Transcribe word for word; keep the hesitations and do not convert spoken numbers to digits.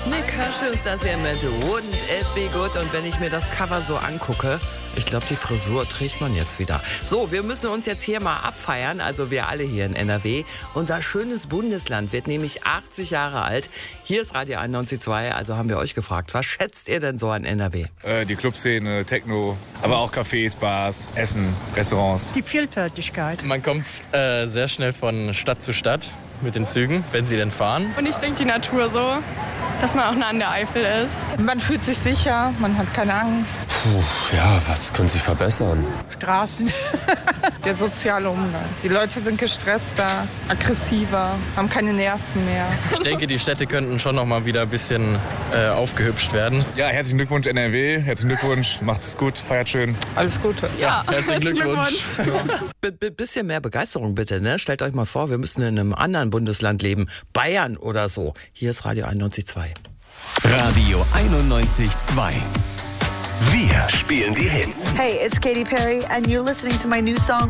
Nick Cashel ist das hier mit Wouldn't It Be Good. Und wenn ich mir das Cover so angucke, ich glaube, die Frisur trägt man jetzt wieder. So, wir müssen uns jetzt hier mal abfeiern, also wir alle hier in N R W. Unser schönes Bundesland wird nämlich achtzig Jahre alt. Hier ist Radio einundneunzig Komma zwei, also haben wir euch gefragt, was schätzt ihr denn so an N R W? Äh, die Clubszene, Techno, aber auch Cafés, Bars, Essen, Restaurants. Die Vielfältigkeit. Man kommt äh, sehr schnell von Stadt zu Stadt mit den Zügen, wenn sie denn fahren. Und ich denke die Natur so, dass man auch nah an der Eifel ist. Man fühlt sich sicher, man hat keine Angst. Puh, ja, was können Sie verbessern? Straßen. Der soziale Umgang. Die Leute sind gestresster, aggressiver, haben keine Nerven mehr. Ich denke, die Städte könnten schon noch mal wieder ein bisschen äh, aufgehübscht werden. Ja, herzlichen Glückwunsch N R W, herzlichen Glückwunsch, macht es gut, feiert schön. Alles Gute. Ja, herzlichen Glückwunsch. B- b- bisschen mehr Begeisterung bitte, ne? Stellt euch mal vor, wir müssen in einem anderen Bundesland leben. Bayern oder so. Hier ist Radio einundneunzig Komma zwei. Radio einundneunzig Komma zwei. Wir spielen die Hits. Hey, it's Katy Perry and you're listening to my new song